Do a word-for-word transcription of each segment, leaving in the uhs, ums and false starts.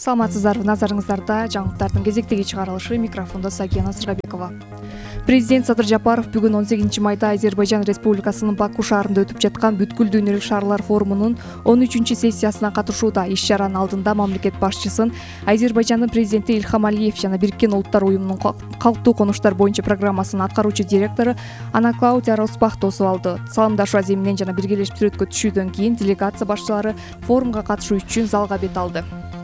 Саламатсыздарбы, назарыңыздарда жаңылыктардын кезектеги чыгарылышы, микрофондо Сакина Сыргабекова. Президент Садыр Жапаров бүгүн он сегизинчи майда Азербайжан Республикасынын Баку шаарында өтүп жаткан бүткүл дүйнөлүк шаарлар форумунун он үчүнчү сессиясына катышууда. Иш чаранын алдында мамлекет башчысын Азербайжандын президенти Ильхам Алиев жана Бириккен Улуттар уюмунун калктуу конуштар боюнча программасынын аткаруучу директору Ана Клаудия Роспах тосуп алды. Саламдашуу аземи менен жана биргелешип сүрөткө түшүүдөн кийин делегация башчылары форумга катышуу үчүн залга бет алды.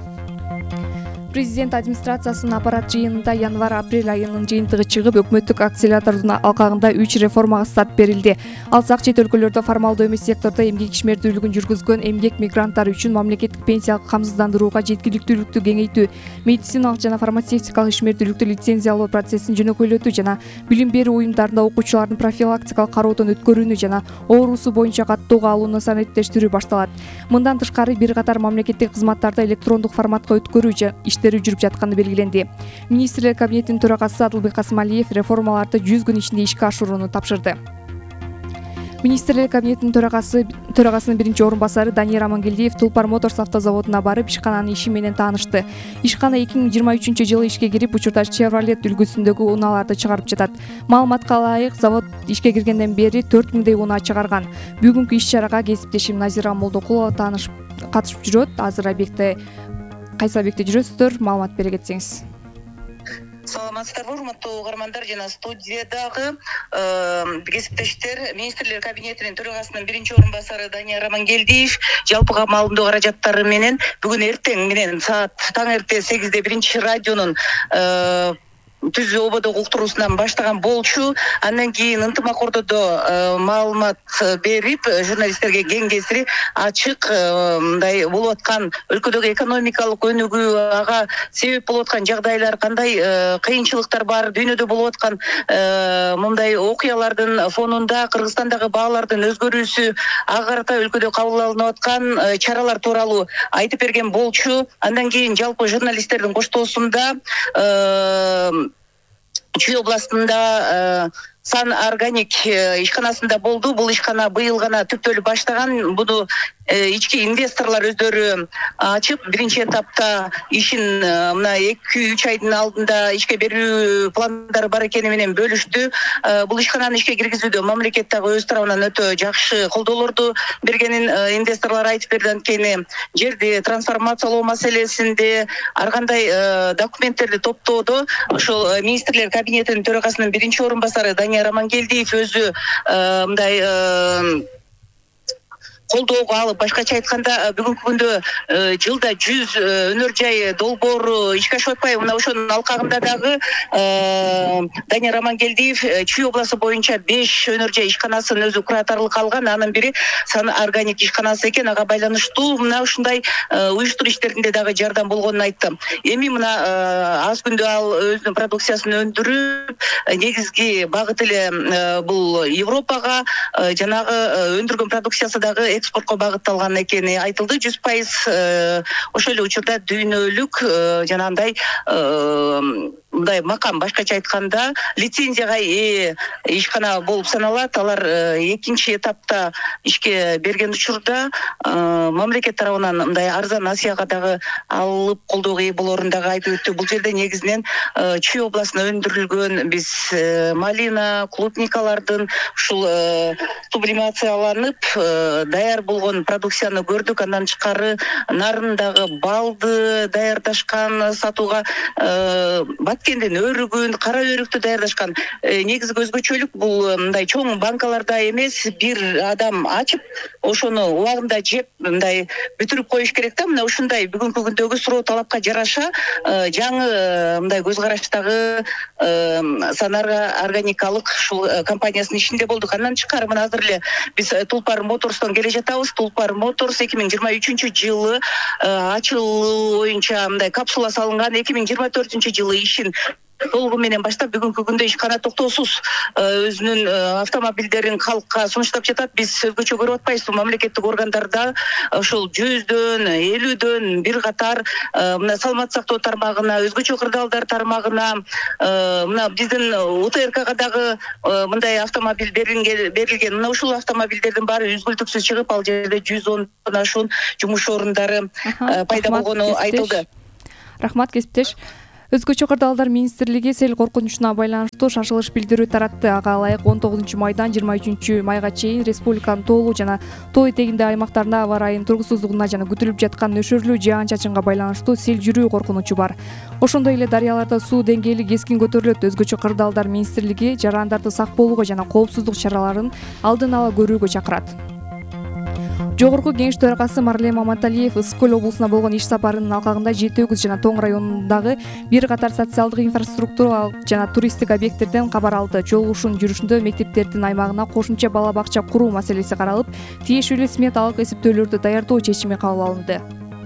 Президент администрациясынын аппарат жыйынында январь-апрель айынын жыйынтыгы чыгып, өкмөттүк акселератордун алкагында үч реформага старт берилди. Алсак, чет өлкөлөрдө формалдуу эмес сектордо эмгек ишмердүүлүгүн жүргүзгөн эмгек мигранттар үчүн мамлекеттик пенсиялык камсыздандырууга жеткиликтүүлүктү кеңейтүү, медициналык жана фармацевтикалык ишмердүүлүктү лицензиялоо процессин жөнөкөйлөтүү жана билим берүү уюмдарында окуучулардын профилактикалык кароодон өткөрүүнү жана оорусу боюнча каттоого алууну санариптештирүү башталат. Мындан тышкары бир катар мамлекеттик кызматтарды электрондук форматка өткөрүү иштери жүрүп жатканы белгиленди. Министрлер кабинетинин төрагасы Адылбек Касымалиев реформаларды жүз күн ичинде ишке ашырууну тапшырды. Министрлер кабинетинин төрагасы төрагасынын биринчи орун басары Данияр Амангелдиев Тулпар Моторс автозаводуна барып, ишкананын иши менен таанышты. Ишкана эки миң жыйырма үчүнчү жылы ишке кирип, учурда Chevrolet үлгүсүндөгү унааларды чыгарып жатат. Маалыматка ылайык, завод ишке киргенден бери төрт миңдей унаа чыгарган. Бүгүнкү иш чарага кесиптешим Назира Молдокулова таанышып катышып жүрөт. Азыр объектте кайсы объектте жүрөсүздөр, маалымат бере кетсеңиз. Саламатсыздарбы, урматтуу угармандар жана студиядагы кесиптештер. Министрлер кабинетинин төрагасынын биринчи орун басары Данияр Амангелдиев жалпыга маалымдоо каражаттары менен бүгүн эртең менен саат таң эрте сегизде биринчи радионун түз ободо уктуруусунан баштаган болчу. Андан кийин ынтымак ордодо маалымат берип, журналисттерге кең кесири ачык мындай болуп аткан өлкөдөгү экономикалык өнүгүү, ага себеп болуп аткан жагдайлар кандай, кыйынчылыктар бар, дүйнөдө болуп аткан мындай окуялардын фонунда Кыргызстандагы баалардын өзгөрүүсү, ага карата өлкөдө кабыл алынып аткан чаралар тууралуу айтып берген болчу. Андан кийин жалпы журналисттердин коштоосунда Чүй областында Сан Органик ишканасында болду. Бул ишкана быйыл гана түптөлүп баштаган. Буну ички инвесторлор өздөрү ачып, биринчи этапта ишин мына эки үч айдын алдында ишке берүү пландары бар экени менен бөлүштү. Бул ишкананы ишке киргизүүдө мамлекет дагы өз тарабынан өтө жакшы колдоолорду бергенин инвесторлор айтып берди. Анткени жерди трансформациялоо маселесинде ар кандай документтерди топтоодо ошол министрлер кабинетинин төрагасынын биринчи орун басары Данияр Амангелдиев өзү мындай колдоого алып, башкача айтканда бүгүнкү күндө жылда жүз өнөр жай долбоору ишке ашып атпайбы. Мына ошонун алкагында дагы Данияр Амангелдиев Чүй областы боюнча беш өнөр жай ишканасын өзү кураторлукка алган. Анын бири Сан Органик ишканасы экен. Ага байланыштуу мына ушундай уюштуруш иштеринде дагы жардам болгонун айтты. Эми мына аз күндө ал өзүнүн продукциясын өндүрүп, негизги багыт эле бул Европага жанагы өндүргөн продукциясы дагы экспортко багытталган экени айтылды. жүз пайыз ошол эле учурда дүйнөлүк жанагындай мындай макам, башкача айтканда лицензияга ээ ишкана болуп саналат. Алар экинчи этапта ишке берген учурда мамлекет тарабынан мындай арзан насыяга дагы алып колдоого ээ болоорун дагы айтып өттү. Бул жерде негизинен Чүй областында өндүрүлгөн биз малина, клубникалардын ушул сублимацияланып даяр болгон продукцияны көрдүк. Андан тышкары нарындагы балды даярдашкан, сатууга баткендин өрүгүн, кара өрүктү даярдашкан. Негизги өзгөчөлүк бул мындай чоң банкаларда эмес, бир адам ачып, ошону убагында жеп мындай бүтүрүп коюш керек да. Мына ушундай бүгүнкү күндөгү суроо талапка жараша жаңы мындай көз караштагы Санарга органикалык ушул компаниясынын ишинде болдук. Андан тышкары мына азыр эле биз Тулпар Моторстон келе жатабыз. Тулпар Моторс эки миң жыйырма үчүнчү жылы ачылуу боюнча мындай капсула салынган. эки миң жыйырма төртүнчү жылы ишин толугу менен баштап, бүгүнкү күндө ишкана токтоосуз өзүнүн автомобилдерин калкка сунуштап жатат. Биз өзгөчө көрүп атпайбызбы, мамлекеттик органдарда ошол жүздөн, элүүдөн бир катар мына саламат сактоо тармагына, өзгөчө кырдаалдар тармагына, мына биздин У Т Р Кга дагы мындай автомобиль берилген. Мына ушул автомобилдердин баары үзгүлтүксүз чыгып, ал жерде жүз ондон ашуун жумуш орундары пайда болгону айтылды. Рахмат, кесиптеш. Өзгөчө кырдаалдар министрлиги сел коркунучуна байланыштуу шашылыш билдирүү таратты. Ага ылайык он тогузунчу майдан жыйырма үчүнчү майга чейин республиканын тоолуу жана тоо этегинде аймактарында аба ырайынын тургусуздугуна жана күтүлүп жаткан нөшөрлүү жаан-чачынга байланыштуу сел жүрүү коркунучу бар. Ошондой эле дарыяларда суу деңгээли кескин көтөрүлөт. Өзгөчө кырдаалдар министрлиги жарандарды сак болууга жана коопсуздук чараларын алдын ала көрүүгө чакырат. Жогорку кеңеш төрагасы Марлен Маматалиев Ысык Көл облусуна болгон иш сапарынын алкагында Жети Өгүз жана Тоң районундагы бир катар социалдык инфраструктуралык жана туристтик объекттерден кабар алды. Жолугушуунун жүрүшүндө мектептердин аймагына кошумча бала бакча куруу маселеси каралып, тиешелүү сметалык эсептөөлөрдү даярдоо чечими кабыл алынды.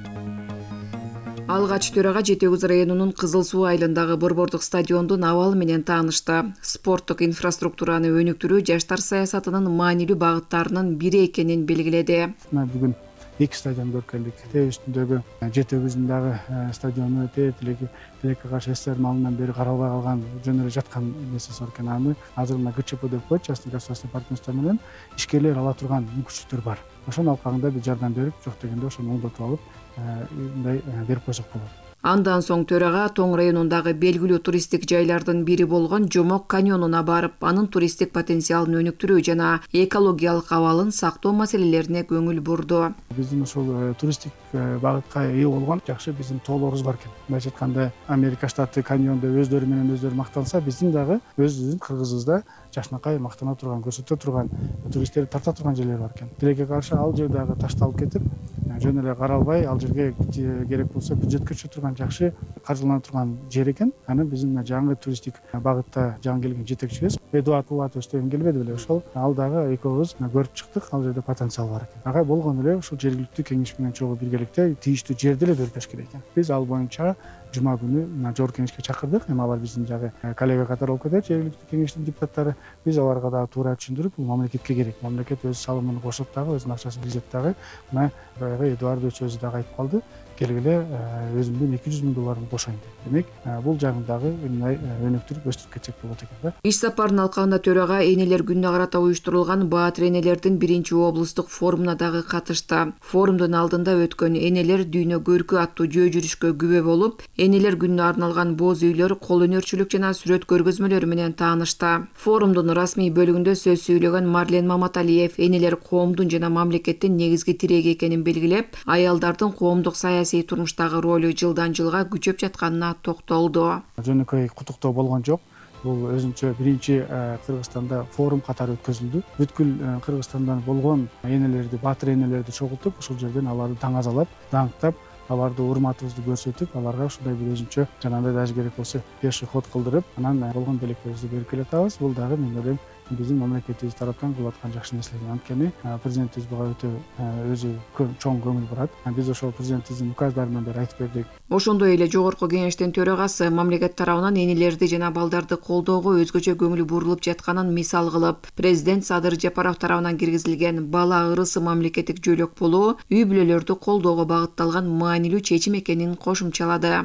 Алгач төрага Жети Өгүз районунун Кызыл Суу айылындагы борбордук стадиондун абалы менен таанышты. Спорттук инфраструктураны өнүктүрүү жаштар саясатынын маанилүү багыттарынын бири экенин белгиледи. Бүгүн эки стадион көркөлдүк. Тээ үстүндөгү Жети Өгүздүн дагы стадиону өтө тилекке тилекке каршы эсер малынан бери каралбай калган жөн эле жаткан нерсеси бар экен. Аны азыр мына ГЧП деп коет, частный государственный партнерство менен ишкерлер ала турган мүмкүнчүлүктөр бар. Ошонун алкагында биз жардам берип, жок дегенде ошону оңдотуп алып, мындай берип койсок болот. Андан соң төрага Тоң районундагы белгилүү туристтик жайлардын бири болгон Жомок каньонуна барып, анын туристтик потенциалын өнүктүрүү жана экологиялык абалын сактоо маселелерине көңүл бурду. Биздин ушул туристтик багытка ээ болгон жакшы биздин тоолорубуз бар экен. Мындайча айтканда, Америка штаты каньон деп өздөрү менен өздөрү мактанса, биздин дагы өзүбүздүн Кыргызыбызда жакшынакай мактана турган, көрсөтө турган, туристтерди тарта турган жерлер бар экен. Тилекке каршы ал жер дагы ташталып кетип, жөн эле каралбай, ал жерге керек болсо бюджетке түшө турган жакшы каржылана турган жер экен. Аны биздин жаңы туристтик багытта жаңы келген жетекчибиз Эдуард Булатович деген келбеди беле, ошол ал дагы экөөбүз көрүп чыктык, ал жерде потенциал бар экен. Ага болгон эле ушул жергиликтүү кеңеш менен чогуу биргеликте тийиштүү жерди эле белгилеш керек экен. Биз ал боюнча жума күнү жогорку кеңешке чакырдык. Эми алар биздин жагы коллега катары болуп кетет, жергиликтүү кеңештин депутаттары. Биз аларга дагы туура түшүндүрүп, бул мамлекетке керек. Мамлекет өз салымын кошуп дагы, өзүнүн акчасын бизет дагы. Мына баягы Эдуардович өзү дагы айтып калды. Келгиле өзүмдүн эки жүз миң долларымды кошоюн деп. Демек, бул жагындагы мындай өнүктүрүп өстүрүп кетсек болот экен да. Иш сапарынын алкагында төрага энелер күнүнө карата уюштурулган Баатыр энелердин биринчи облустук форумуна дагы катышты. Форумдун алдында өткөн энелер дүйнө көркү аттуу жөө жүрүшкө күбө болуп, энелер күнүнө арналган боз үйлөр, кол өнөрчүлүк жана сүрөт көргөзмөлөрү менен таанышты. Форумдун расмий бөлүгүндө сөз сүйлөгөн Марлен Маматалиев энелер коомдун жана мамлекеттин негизги тиреги экенин белгилеп, аялдардын коомдук саясий турмуштагы ролу жылдан жылга күчөп жатканына токтолду. Жөнөкөй куттуктоо болгон жок. Бул өзүнчө биринчи Кыргызстанда форум катары өткөзүлдү. Бүткүл Кыргызстандан болгон энелерди, баатыр энелерди чогултуп, ушул жерден аларды таңазалап, даңктап, аларды урматыбызды көрсөтүп, аларга ушундай бир өзүнчө жанагындай даже керек болсо пеший ход кылдырып, анан болгон белектерибизди берип келатабыз. Бул дагы мен ойлойм биздин мамлекетибиз тараптан кылып аткан жакшы нерселер. Анткени президентибиз буга өтө өзү чоң көңүл бурат. Биз ошол президентибиздин указдары менен бери айтып бердик. Ошондой эле жогорку кеңештин төрагасы мамлекет тарабынан энелерди жана балдарды колдоого өзгөчө көңүл бурулуп жатканын мисал кылып, президент Садыр Жапаров тарабынан киргизилген бала ырысы мамлекеттик жөлөк болуу үй бүлөлөрдү колдоого багытталган маанилүү чечим экенин кошумчалады.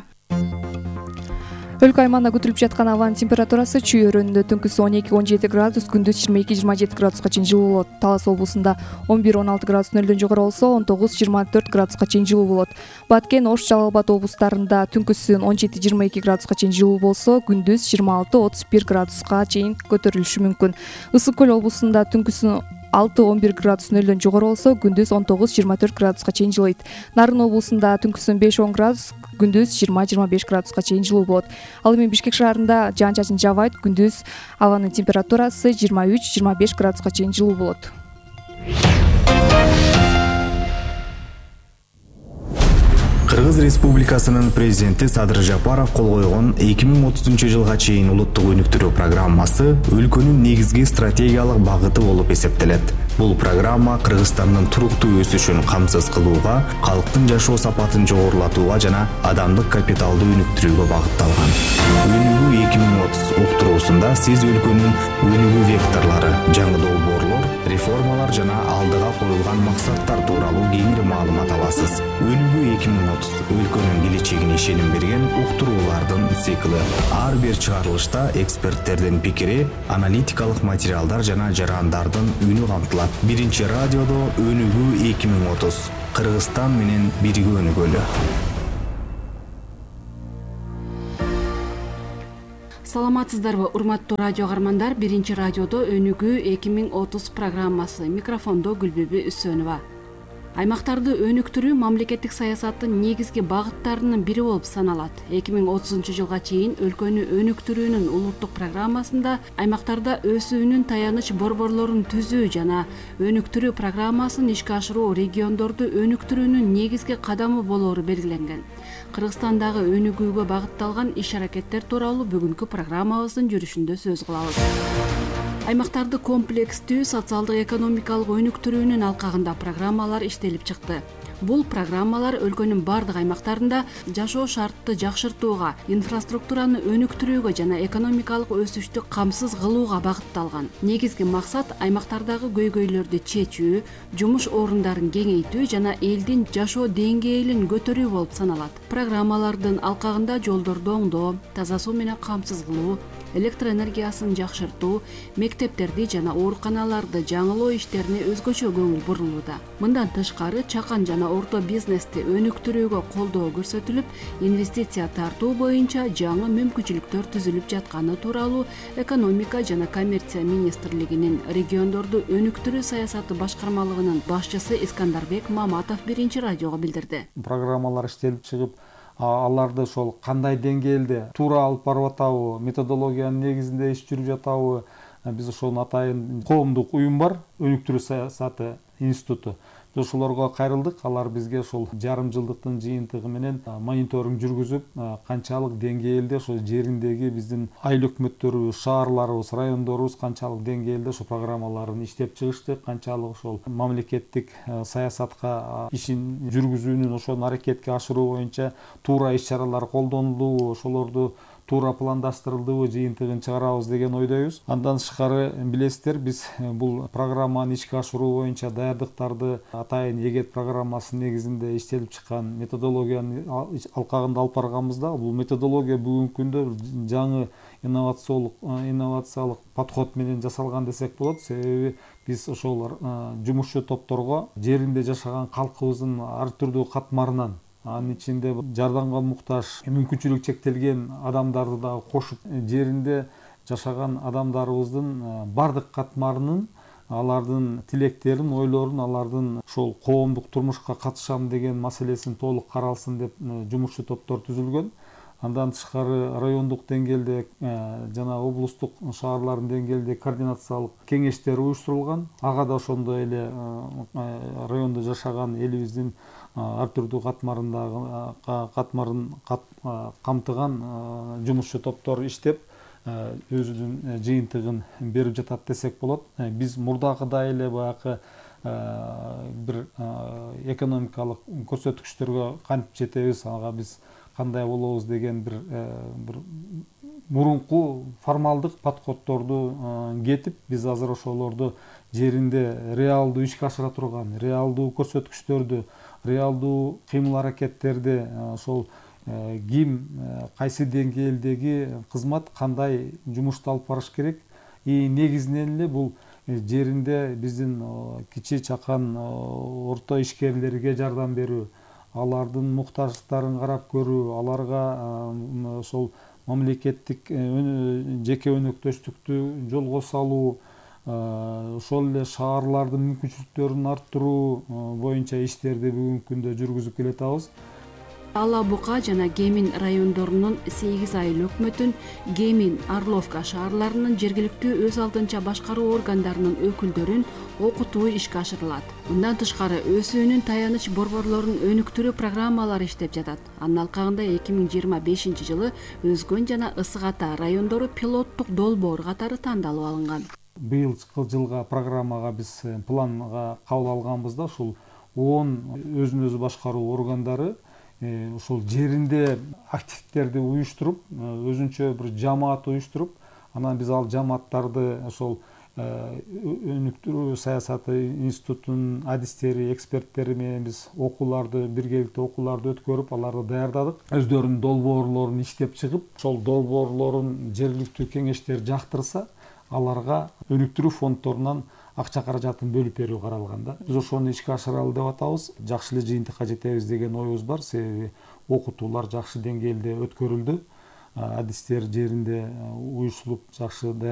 Өлкө аймагында күтүлүп жаткан абанын температурасы Чүй өрөөнүндө түнкүсү он эки он жети градус, күндүз жыйырма эки жыйырма жети градуска чейин жылуу болот. Талас облусунда он бир он алты градус нөлдөн жогору болсо, он тогуз жыйырма төрт градуска чейин жылуу болот. Баткен, Ош, Жалал Абад облустарында түнкүсү он жети жыйырма эки градуска чейин жылуу болсо, күндүз жыйырма алты отуз бир градуска чейин көтөрүлүшү мүмкүн. Ысык Көл облусунда түнкүсү алты он бир градус нөлдөн жогору болсо, күндүз он тогуз жыйырма төрт градуска чейин жылыйт. Нарын облусунда түнкүсү беш он градус, күндүз жыйырма жыйырма беш градуска чейин жылуу болот. Ал эми Бишкек шаарында жаан-чачын жаабайт, күндүз абанын температурасы жыйырма үч жыйырма беш градуска чейин жылуу болот. Кыргыз Республикасынын президенти Садыр Жапаров кол койгон эки миң отузунчу жылга чейин улуттук өнүктүрүү программасы өлкөнүн негизги стратегиялык багыты болуп эсептелет. Бул программа Кыргызстандын туруктуу өсүшүн камсыз кылууга, калктын жашоо сапатын жогорулатууга жана адамдык капиталды өнүктүрүүгө багытталган. Өнүгүү эки миң отуз уктуруусунда сиз өлкөнүн өнүгүү векторлору, жаңы долбоорлор, реформалар жана алдыга коюлган максаттар тууралуу кеңири маалымат аласыз. Өнүгүү эки миң отуз өлкөнүн келечегине ишеним берген уктуруулардын цикли. Ар бир чыгарылышта эксперттердин пикири, аналитикалык материалдар жана жарандардын үнү камтылат. Биринчи радиодо Өнүгүү эки миң отуз. Кыргызстан менен бирге өнүгөлү. Саламатсыздарбы, урматтуу радио каармандар. Биринчи радиодо өнүгүү эки миң отуз программасы. Микрофондо Гүлбүбү Үсөнова. Аймактарды өнүктүрүү мамлекеттик саясаттын негизги багыттарынын бири болуп саналат. эки миң отузунчу жылга чейин өлкөнү өнүктүрүүнүн улуттук программасында аймактарда өсүүнүн таяныч борборлорун түзүү жана өнүктүрүү программасын ишке ашыруу региондорду өнүктүрүүнүн негизги кадамы болоору белгиленген. Кыргызстандагы өнүгүүгө багытталган иш-аракеттер тууралуу бүгүнкү программабыздын жүрүшүндө сөз кылабыз. Аймактарды комплекстүү социалдык экономикалык өнүктүрүүнүн алкагында программалар иштелип чыкты. Бул программалар өлкөнүн бардык аймактарында жашоо шартты жакшыртууга, инфраструктураны өнүктүрүүгө жана экономикалык өсүштү камсыз кылууга багытталган. Негизги максат аймактардагы көйгөйлөрдү чечүү, жумуш орундарын кеңейтүү жана элдин жашоо деңгээлин көтөрүү болуп саналат. Программалардын алкагында жолдорду оңдоо, таза суу менен камсыз кылуу, электр энергиясын жакшыртуу, мектептерди жана ооруканаларды жаңылоо иштерине өзгөчө көңүл бурулууда. Мындан тышкары чакан жана орто бизнести өнүктүрүүгө колдоо көрсөтүлүп, инвестиция тартуу боюнча жаңы мүмкүнчүлүктөр түзүлүп жатканы тууралуу экономика жана коммерция министрлигинин региондорду өнүктүрүү саясаты башкармалыгынын башчысы Искандарбек Маматов биринчи радиого билдирди. Программалар иштелип чыгып, аларды ошол кандай деңгээлде туура алып барып атабы, методологиянын негизинде иш жүрүп жатабы, биз ошону атайын коомдук уюм бар, өнүктүрүү саясаты институту. Ошолорго кайрылдык. Алар бизге ошол жарым жылдыктын жыйынтыгы менен мониторинг жүргүзүп, канчалык деңгээлде ошол жериндеги биздин айыл өкмөттөрүбүз, шаарларыбыз, райондорубуз канчалык деңгээлде ошол программаларын иштеп чыгышты, канчалык ошол мамлекеттик саясатка ишин жүргүзүүнүн, ошону аракетке ашыруу боюнча туура иш-чаралар колдонулду, ошолорду туура пландаштырылдыбы жыйынтыгын чыгарабыз деген ойдойбуз. Андан тышкары билесиздер, биз бул программаны ишке ашыруу боюнча даярдыктарды атайын егет программасы негизинде иштелип чыккан методологиянын алкагында алып барганбызда, бул методология бүгүнкү күндө жаңы инновациялык инновациялык подход менен жасалган десек болот. Себеби биз ошол жумушчу топторго жеринде жашаган калкыбыздын ар түрдүү катмарынан, анын ичинде жардамга муктаж, мүмкүнчүлүгү чектелген адамдарды да кошуп, жеринде жашаган адамдарыбыздын бардык катмарынын, алардын тилектерин, ойлорун, алардын ошол коомдук турмушка катышам деген маселесин толук каралсын деп жумушчу топтор түзүлгөн. Андан тышкары райондук деңгээлде жана облустук шаарлардын деңгээлде координациялык кеңештер уюштурулган. Ага да ошондой эле райондо жашаган элибиздин ар түрдүү катмарындагы катмарын камтыган жумушчу топтор иштеп, өзүнүн жыйынтыгын берип жатат десек болот. Биз мурдагыдай эле баягы бир экономикалык көрсөткүчтөргө кантип жетебиз, ага биз кандай болобуз деген бир бир мурунку формалдык подходдорду кетип, биз азыр ошолорду жеринде реалдуу ишке ашыра турган, реалдуу көрсөткүчтөрдү, реалдуу кыймыл аракеттерди, ошол ким кайсы деңгээлдеги кызмат кандай жумушту алып барыш керек, и негизинен эле бул жеринде биздин кичи чакан орто ишкерлерге жардам берүү, алардын муктаждыктарын карап көрүү, аларга ошол мамлекеттик жеке өнөктөштүктү жолго салуу, ошол эле шаарлардын мүмкүнчүлүктөрүн арттыруу боюнча иштерди бүгүнкү күндө жүргүзүп келатабыз. Ала Бука жана Кемин райондорунун сегиз айыл өкмөтүн, Кемин, Орловка шаарларынын жергиликтүү өз алдынча башкаруу органдарынын өкүлдөрүн окутуу ишке ашырылат. Мындан тышкары өсүүнүн таяныч борборлорун өнүктүрүү программалары иштеп жатат. Анын алкагында эки миң жыйырма бешинчи жылы Өзгөн жана Ысык Ата райондору пилоттук долбоор катары тандалып алынган. Быйылкы жылга программага биз планга кабыл алганбызда, ушул он өзүн өзү башкаруу органдары ошол жеринде активдерди уюштуруп, өзүнчө бир жамаат уюштуруп, анан биз ал жамааттарды ошол өнүктүрүү саясаты институтунун адистери, эксперттери менен биз окууларды, биргеликте окууларды өткөрүп, аларды даярдадык. Өздөрүнүн долбоорлорун иштеп чыгып, ошол долбоорлорун жергиликтүү кеңештер жактырса, аларга өнүктүрүү фонддорунан акча каражатын бөлүп берүү каралган да. Биз ошону ишке ашыралы деп атабыз. Жакшы эле жыйынтыкка жетебиз деген оюбуз бар. Себеби окутуулар жакшы деңгээлде өткөрүлдү. адистер жеринде уюшулуп жакшы